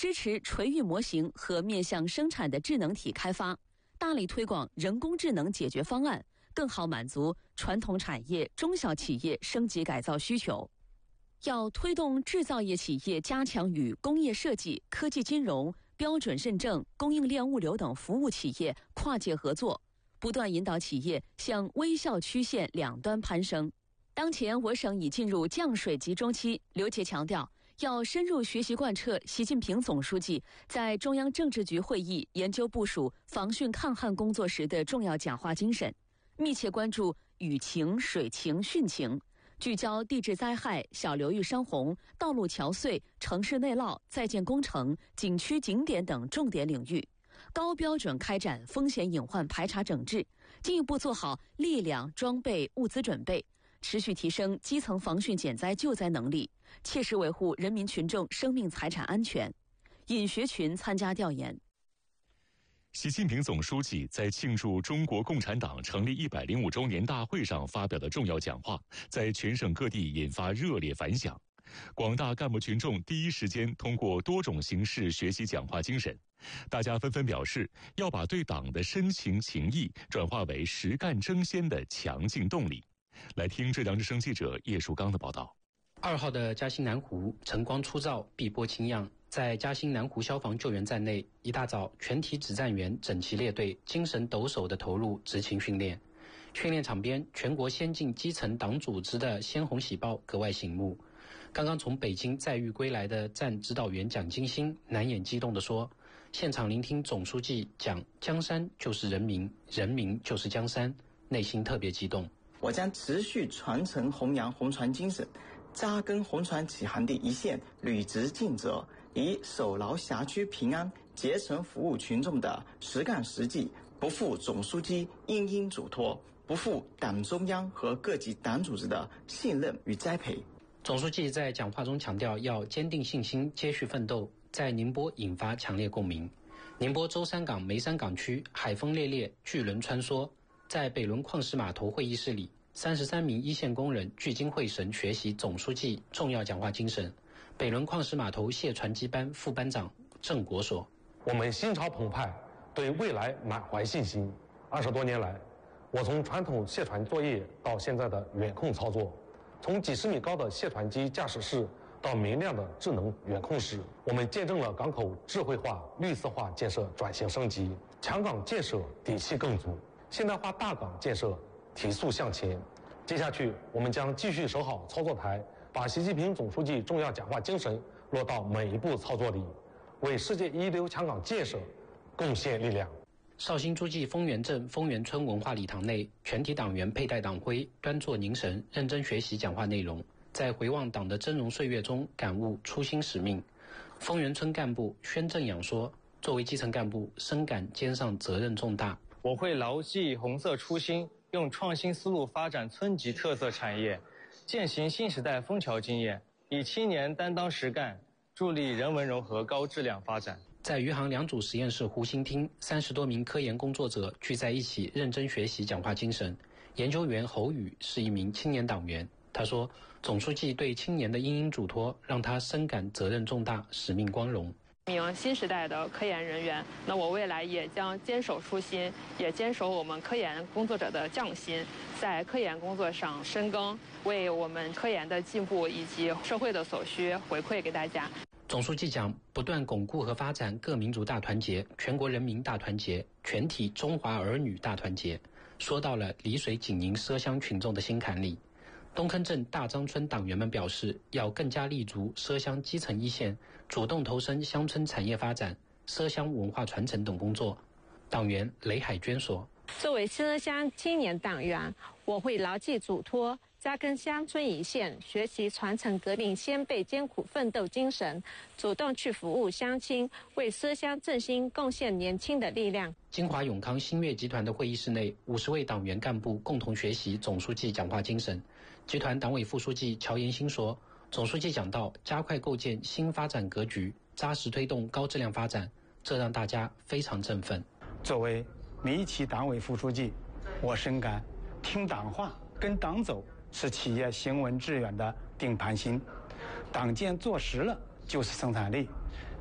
支持垂域模型和面向生产的智能体开发，大力推广人工智能解决方案，更好满足传统产业、中小企业升级改造需求。要推动制造业企业加强与工业设计、科技金融、标准认证、供应链物流等服务企业跨界合作，不断引导企业向微笑曲线两端攀升。当前我省已进入降水集中期，刘杰强调，要深入学习贯彻习近平总书记在中央政治局会议研究部署防汛抗旱工作时的重要讲话精神，密切关注雨情、水情、汛情，聚焦地质灾害、小流域山洪、道路桥隧、城市内涝、在建工程、景区景点等重点领域，高标准开展风险隐患排查整治，进一步做好力量、装备、物资准备，持续提升基层防汛减灾救灾能力，切实维护人民群众生命财产安全。尹学群参加调研。 习近平总书记在庆祝中国共产党成立105周年大会上发表的重要讲话，在全省各地引发热烈反响。广大干部群众第一时间通过多种形式学习讲话精神，大家纷纷表示要把对党的深情情谊转化为实干争先的强劲动力。来听浙江之声记者叶树刚的报道。 2号的嘉兴南湖晨光初照，碧波清漾。在嘉兴南湖消防救援站内，一大早，全体指战员整齐列队，精神抖擞地投入执勤训练。训练场边，全国先进基层党组织的鲜红喜报格外醒目。刚刚从北京载誉归来的站指导员蒋金星难掩激动地说：“现场聆听总书记讲江山就是人民，人民就是江山，内心特别激动。 我将持续传承弘扬红船精神，扎根红船起航的一线，履职尽责，以守牢辖区平安、竭诚服务群众的实干实际，不负总书记殷殷嘱托，不负党中央和各级党组织的信任与栽培。” 总书记在讲话中强调，要坚定信心，接续奋斗，在宁波引发强烈共鸣。宁波舟山港梅山港区海风烈烈，巨轮穿梭，在北仑矿石码头会议室里，33名一线工人聚精会神学习总书记重要讲话精神。北仑矿石码头卸船机班副班长郑国说：“ 我们心潮澎湃，对未来满怀信心。20多年来，我从传统卸船作业到现在的远控操作，从几十米高的卸船机驾驶室到明亮的智能远控室，我们见证了港口智慧化、绿色化建设转型升级，强港建设底气更足，现代化大港建设提速向前。接下去，我们将继续守好操作台，把习近平总书记重要讲话精神落到每一步操作里，为世界一流强港建设贡献力量。” 绍兴诸暨丰源镇丰源村文化礼堂内，全体党员佩戴党徽，端坐凝神，认真学习讲话内容，在回望党的峥嵘岁月中感悟初心使命。丰源村干部宣正阳说：“作为基层干部，深感肩上责任重大。 我会牢记红色初心，用创新思路发展村级特色产业，践行新时代枫桥经验，以青年担当实干，助力人文融合高质量发展。” 在余杭良渚实验室湖心厅，30多名科研工作者聚在一起，认真学习讲话精神。研究员侯宇是一名青年党员，他说：“总书记对青年的殷殷嘱托，让他深感责任重大，使命光荣。” 名新时代的科研人员，那我未来也将坚守初心，也坚守我们科研工作者的匠心，在科研工作上深耕，为我们科研的进步以及社会的所需回馈给大家。 总书记讲，不断巩固和发展各民族大团结、全国人民大团结、全体中华儿女大团结，说到了丽水紧邻畲乡群众的心坎里。东坑镇大张村党员们表示，要更加立足畲乡基层一线，主动投身乡村产业发展、畲乡文化传承等工作。党员雷海娟说：“ 作为畲乡青年党员，我会牢记嘱托，扎根乡村一线，学习传承革命先辈艰苦奋斗精神，主动去服务乡亲，为畲乡振兴贡献年轻的力量。” 金华永康新月集团的会议室内，50位党员干部共同学习总书记讲话精神。集团党委副书记乔延新说：“总书记讲到加快构建新发展格局，扎实推动高质量发展，这让大家非常振奋。” 作为民企党委副书记，我深感听党话、跟党走是企业行稳致远的定盘心。党建做实了就是生产力，